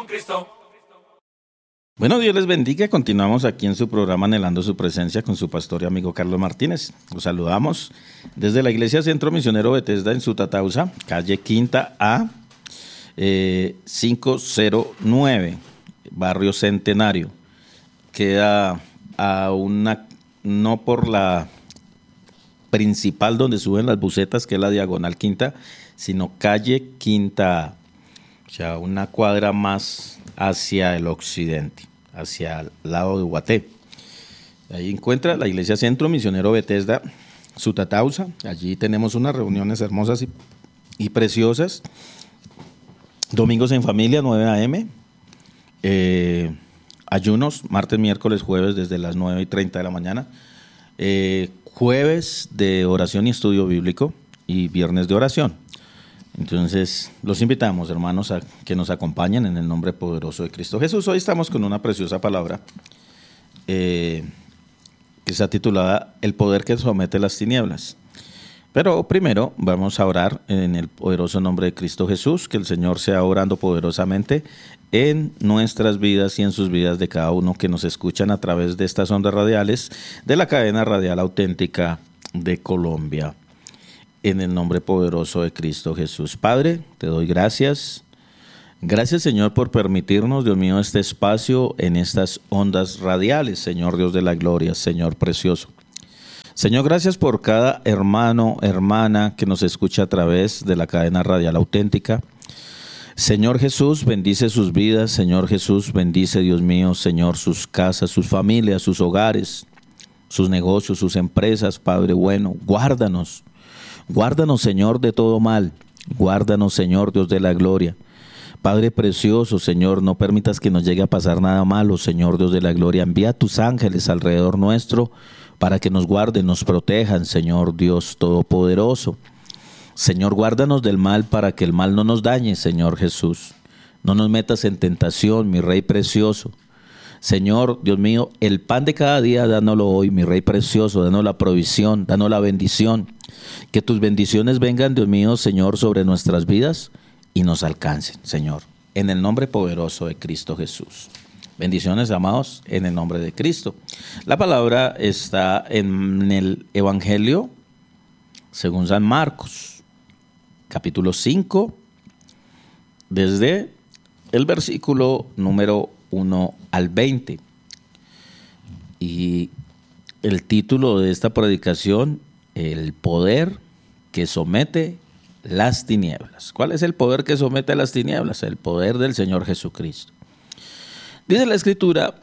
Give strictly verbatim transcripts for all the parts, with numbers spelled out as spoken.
con Cristo. Bueno, Dios les bendiga. Continuamos aquí en su programa Anhelando su presencia con su pastor y amigo Carlos Martínez. Los saludamos desde la Iglesia Centro Misionero Bethesda en Sutatausa, calle Quinta A, eh, quinientos nueve, barrio Centenario. Queda a una, no por la principal donde suben las busetas, que es la diagonal Quinta, sino calle Quinta A. O sea, una cuadra más hacia el occidente, hacia el lado de Guaté. Ahí encuentra la Iglesia Centro Misionero Bethesda, Sutatausa. Allí tenemos unas reuniones hermosas y, y preciosas. Domingos en familia, nueve a eme. Eh, ayunos, martes, miércoles, jueves, desde las nueve y treinta de la mañana. Eh, jueves de oración y estudio bíblico y viernes de oración. Entonces, los invitamos, hermanos, a que nos acompañen en el nombre poderoso de Cristo Jesús. Hoy estamos con una preciosa palabra eh, que está titulada El poder que somete las tinieblas. Pero primero vamos a orar en el poderoso nombre de Cristo Jesús, que el Señor sea orando poderosamente en nuestras vidas y en sus vidas de cada uno que nos escuchan a través de estas ondas radiales de la cadena radial auténtica de Colombia. En el nombre poderoso de Cristo Jesús. Padre, te doy gracias. Gracias, Señor, por permitirnos, Dios mío, este espacio en estas ondas radiales, Señor Dios de la gloria, Señor precioso. Señor, gracias por cada hermano, hermana que nos escucha a través de la cadena radial auténtica. Señor Jesús, bendice sus vidas. Señor Jesús, bendice, Dios mío, Señor, sus casas, sus familias, sus hogares, sus negocios, sus empresas, Padre bueno. Guárdanos. Guárdanos, Señor, de todo mal. Guárdanos, Señor, Dios de la gloria. Padre precioso, Señor, no permitas que nos llegue a pasar nada malo, Señor, Dios de la gloria. Envía a tus ángeles alrededor nuestro para que nos guarden, nos protejan, Señor Dios todopoderoso. Señor, guárdanos del mal para que el mal no nos dañe, Señor Jesús. No nos metas en tentación, mi Rey precioso. Señor, Dios mío, el pan de cada día, dánoslo hoy, mi Rey precioso, danos la provisión, danos la bendición. Que tus bendiciones vengan, Dios mío, Señor, sobre nuestras vidas y nos alcancen, Señor, en el nombre poderoso de Cristo Jesús. Bendiciones, amados, en el nombre de Cristo. La palabra está en el Evangelio según San Marcos, capítulo cinco, desde el versículo número uno al veinte. Y el título de esta predicación, el poder que somete las tinieblas. ¿Cuál es el poder que somete las tinieblas? El poder del Señor Jesucristo. Dice la Escritura,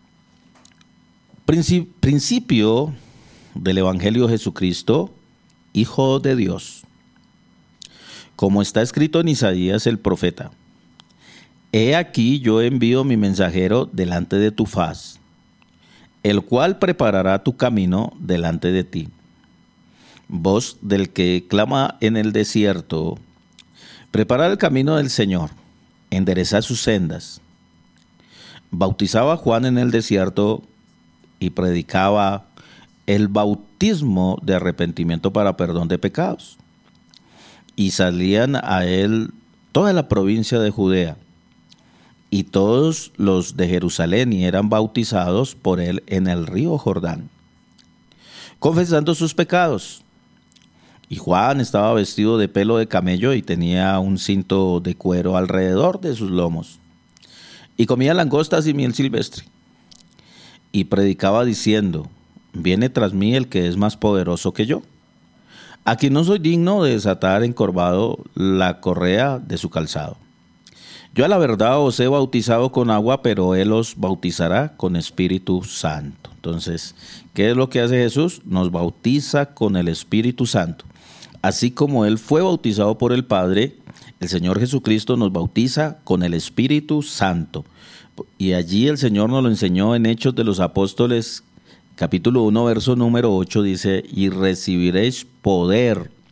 principio del Evangelio de Jesucristo, Hijo de Dios. Como está escrito en Isaías el profeta, he aquí yo envío mi mensajero delante de tu faz, el cual preparará tu camino delante de ti. Voz del que clama en el desierto, preparad el camino del Señor, enderezad sus sendas. Bautizaba Juan en el desierto y predicaba el bautismo de arrepentimiento para perdón de pecados. Y salían a él toda la provincia de Judea y todos los de Jerusalén, y eran bautizados por él en el río Jordán, confesando sus pecados. Y Juan estaba vestido de pelo de camello y tenía un cinto de cuero alrededor de sus lomos. Y comía langostas y miel silvestre. Y predicaba diciendo, viene tras mí el que es más poderoso que yo, a quien no soy digno de desatar encorvado la correa de su calzado. Yo a la verdad os he bautizado con agua, pero él os bautizará con Espíritu Santo. Entonces, ¿qué es lo que hace Jesús? Nos bautiza con el Espíritu Santo. Así como él fue bautizado por el Padre, el Señor Jesucristo nos bautiza con el Espíritu Santo. Y allí el Señor nos lo enseñó en Hechos de los Apóstoles, capítulo uno, verso número ocho, dice, y recibiréis poder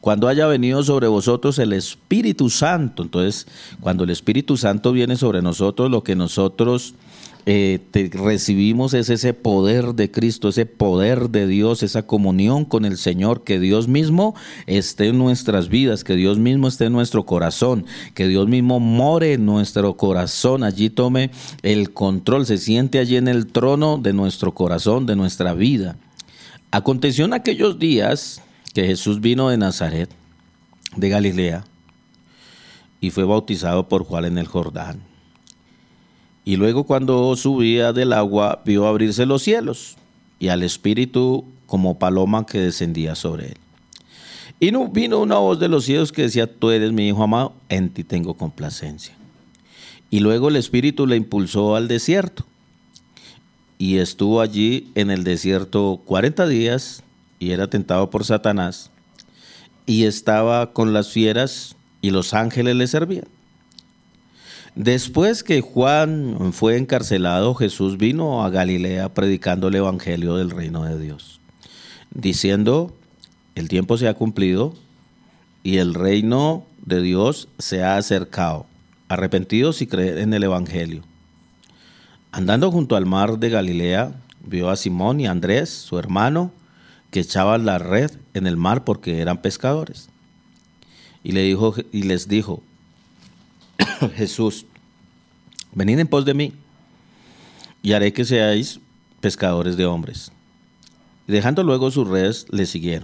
cuando haya venido sobre vosotros el Espíritu Santo. Entonces, cuando el Espíritu Santo viene sobre nosotros, lo que nosotros eh, te recibimos es ese poder de Cristo, ese poder de Dios, esa comunión con el Señor, que Dios mismo esté en nuestras vidas, que Dios mismo esté en nuestro corazón, que Dios mismo more en nuestro corazón, allí tome el control, se siente allí en el trono de nuestro corazón, de nuestra vida. Aconteció en aquellos días que Jesús vino de Nazaret, de Galilea, y fue bautizado por Juan en el Jordán. Y luego, cuando subía del agua, vio abrirse los cielos, y al Espíritu como paloma que descendía sobre él. Y no, vino una voz de los cielos que decía: tú eres mi Hijo amado, en ti tengo complacencia. Y luego el Espíritu le impulsó al desierto, y estuvo allí en el desierto cuarenta días, y era tentado por Satanás, y estaba con las fieras, y los ángeles le servían. Después que Juan fue encarcelado, Jesús vino a Galilea predicando el evangelio del reino de Dios, diciendo: el tiempo se ha cumplido, y el reino de Dios se ha acercado. Arrepentidos y creed en el evangelio. Andando junto al mar de Galilea, vio a Simón y a Andrés, su hermano, que echaban la red en el mar porque eran pescadores. Y, le dijo, y les dijo Jesús: venid en pos de mí, y haré que seáis pescadores de hombres. Y dejando luego sus redes, le siguieron.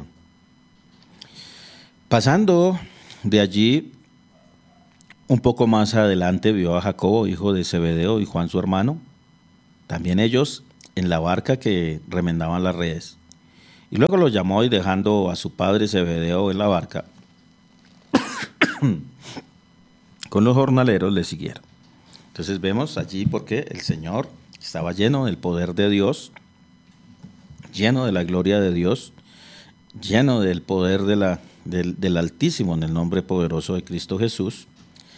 Pasando de allí un poco más adelante, vio a Jacobo, hijo de Zebedeo, y Juan su hermano, también ellos en la barca que remendaban las redes. Y luego los llamó, y dejando a su padre Zebedeo en la barca, con los jornaleros le siguieron. Entonces vemos allí porque el Señor estaba lleno del poder de Dios, lleno de la gloria de Dios, lleno del poder de la, del, del Altísimo, en el nombre poderoso de Cristo Jesús.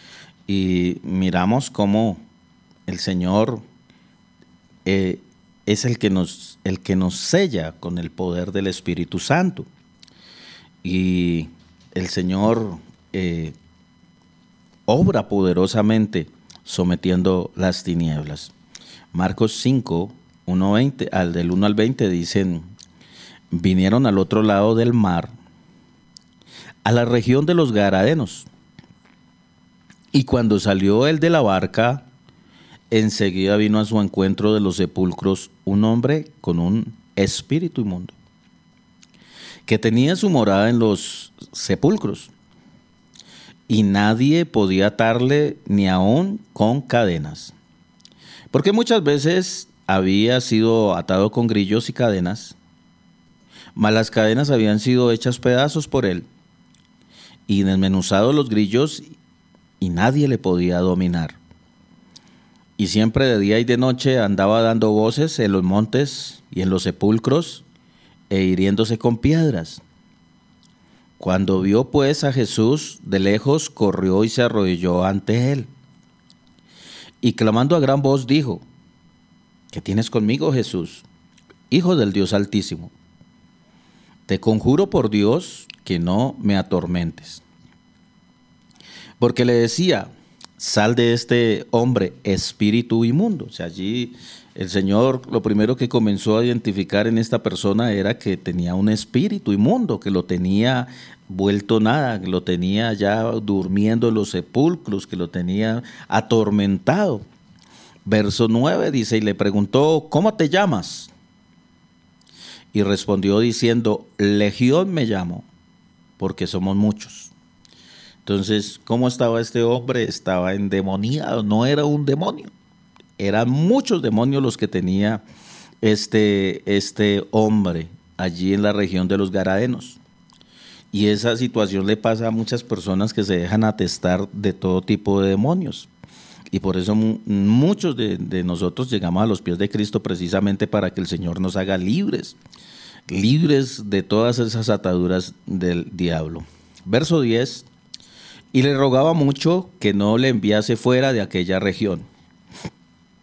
Y miramos cómo el Señor eh, es el que nos, el que nos sella con el poder del Espíritu Santo. Y el Señor eh, obra poderosamente sometiendo las tinieblas. Marcos cinco, uno, veinte, al del uno al veinte dicen: vinieron al otro lado del mar, a la región de los Gadarenos, y cuando salió él de la barca, enseguida vino a su encuentro de los sepulcros un hombre con un espíritu inmundo, que tenía su morada en los sepulcros, y nadie podía atarle ni aun con cadenas, porque muchas veces había sido atado con grillos y cadenas, mas las cadenas habían sido hechas pedazos por él, y desmenuzados los grillos, y nadie le podía dominar. Y siempre de día y de noche andaba dando voces en los montes y en los sepulcros, e hiriéndose con piedras. Cuando vio pues a Jesús de lejos, corrió y se arrodilló ante él. Y clamando a gran voz dijo: ¿qué tienes conmigo, Jesús, Hijo del Dios Altísimo? Te conjuro por Dios que no me atormentes. Porque le decía: sal de este hombre, espíritu inmundo. O sea, allí el Señor lo primero que comenzó a identificar en esta persona era que tenía un espíritu inmundo, que lo tenía vuelto nada, que lo tenía ya durmiendo en los sepulcros, que lo tenía atormentado. Verso nueve dice: y le preguntó: ¿cómo te llamas? Y respondió diciendo: Legión me llamo, porque somos muchos. Entonces, ¿cómo estaba este hombre? Estaba endemoniado, no era un demonio. Eran muchos demonios los que tenía este, este hombre allí en la región de los Gadarenos. Y esa situación le pasa a muchas personas que se dejan atestar de todo tipo de demonios. Y por eso muchos de, de nosotros llegamos a los pies de Cristo precisamente para que el Señor nos haga libres, libres de todas esas ataduras del diablo. Verso diez. Y le rogaba mucho que no le enviase fuera de aquella región.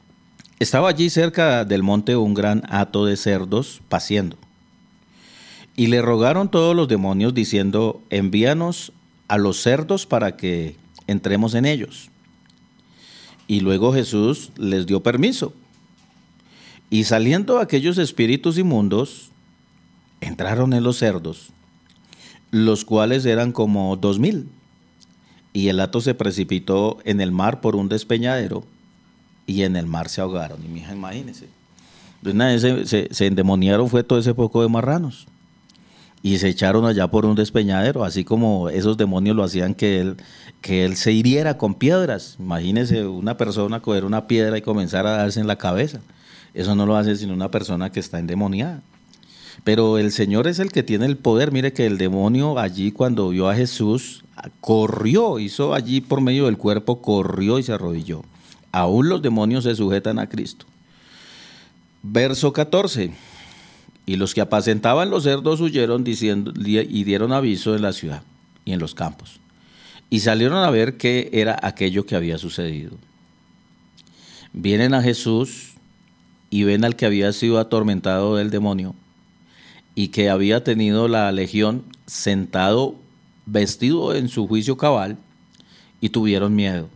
Estaba allí cerca del monte un gran hato de cerdos paciendo. Y le rogaron todos los demonios diciendo, envíanos a los cerdos para que entremos en ellos. Y luego Jesús les dio permiso. Y saliendo aquellos espíritus inmundos, entraron en los cerdos, los cuales eran como dos mil. Y el hato se precipitó en el mar por un despeñadero, y en el mar se ahogaron. Y mija, imagínense. De una vez se, se, se endemoniaron, fue todo ese poco de marranos. Y se echaron allá por un despeñadero, así como esos demonios lo hacían que él, que él se hiriera con piedras. Imagínese una persona coger una piedra y comenzar a darse en la cabeza. Eso no lo hace sino una persona que está endemoniada. Pero el Señor es el que tiene el poder. Mire que el demonio allí cuando vio a Jesús, corrió, hizo allí por medio del cuerpo, corrió y se arrodilló. Aún los demonios se sujetan a Cristo. Verso catorce. Y los que apacentaban los cerdos huyeron diciendo, y dieron aviso en la ciudad y en los campos. Y salieron a ver qué era aquello que había sucedido. Vienen a Jesús y ven al que había sido atormentado del demonio y que había tenido la legión sentado, vestido en su juicio cabal, y tuvieron miedo.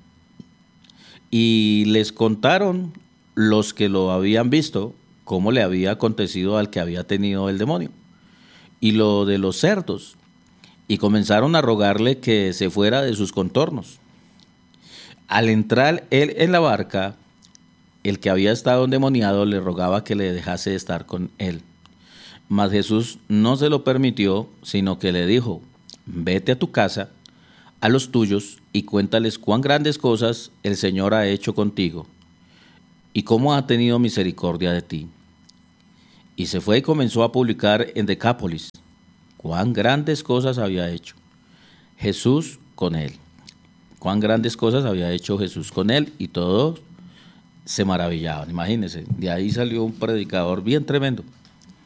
Y les contaron los que lo habían visto cómo le había acontecido al que había tenido el demonio, y lo de los cerdos, y comenzaron a rogarle que se fuera de sus contornos. Al entrar él en la barca, el que había estado endemoniado le rogaba que le dejase estar con él. Mas Jesús no se lo permitió, sino que le dijo, vete a tu casa, a los tuyos, y cuéntales cuán grandes cosas el Señor ha hecho contigo, y cómo ha tenido misericordia de ti. Y se fue y comenzó a publicar en Decápolis cuán grandes cosas había hecho Jesús con él. Cuán grandes cosas había hecho Jesús con él, y todos se maravillaban. Imagínense, de ahí salió un predicador bien tremendo.